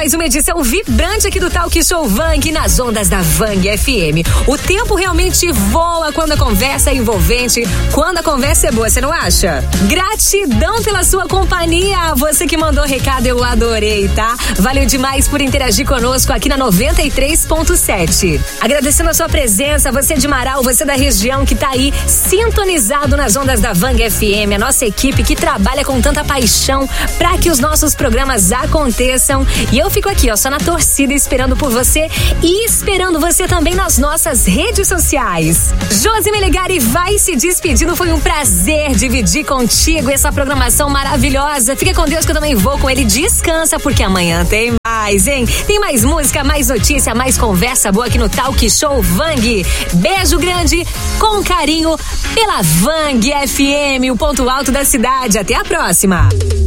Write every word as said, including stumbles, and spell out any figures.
mais uma edição vibrante aqui do Talk Show Vang nas ondas da Vang F M. O tempo realmente voa quando a conversa é envolvente, quando a conversa é boa, você não acha? Gratidão pela sua companhia, você que mandou recado, eu adorei, tá? Valeu demais por interagir conosco aqui na noventa e três ponto sete. Agradecendo a sua presença, você de Marau, você da região que tá aí sintonizado nas ondas da Vang F M, a nossa equipe que trabalha com tanta paixão para que os nossos programas aconteçam. E eu fico aqui, ó, só na torcida esperando por você e esperando você também nas nossas redes sociais. Josi Melegari vai se despedindo, foi um prazer dividir contigo essa programação maravilhosa. Fica com Deus que eu também vou com ele. Descansa porque amanhã tem mais, hein? Tem mais música, mais notícia, mais conversa boa aqui no Talk Show Vang. Beijo grande, com carinho, pela Vang F M, o ponto alto da cidade. Até a próxima.